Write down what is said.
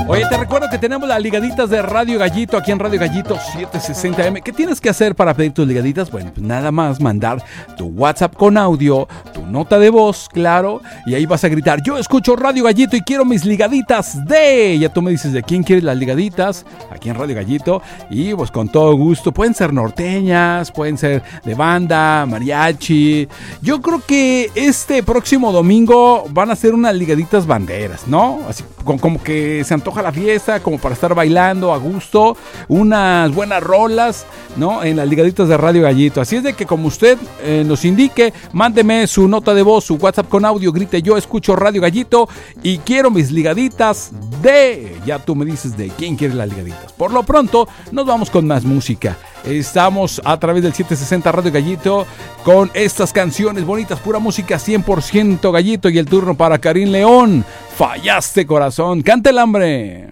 Oye, te recuerdo que tenemos las ligaditas de Radio Gallito aquí en Radio Gallito 760M. ¿Qué tienes que hacer para pedir tus ligaditas? Bueno, pues nada más mandar tu WhatsApp con audio, tu nota de voz, claro, y ahí vas a gritar: yo escucho Radio Gallito y quiero mis ligaditas de... Ya tú me dices de quién quieres las ligaditas aquí en Radio Gallito y pues con todo gusto. Pueden ser norteñas, pueden ser de banda, mariachi. Yo creo que este próximo domingo van a ser unas ligaditas banderas, ¿no? Así como que se antoja la fiesta, como para estar bailando a gusto, unas buenas rolas, ¿no? En las ligaditas de Radio Gallito. Así es de que como usted nos indique, mándeme su nota de voz, su WhatsApp con audio, grite: yo escucho Radio Gallito y quiero mis ligaditas de... Ya tú me dices de quién quiere las ligaditas. Por lo pronto, nos vamos con más música. Estamos a través del 760 Radio Gallito con estas canciones bonitas, pura música 100% Gallito, y el turno para Karim León. Fallaste, corazón, canta el hambre.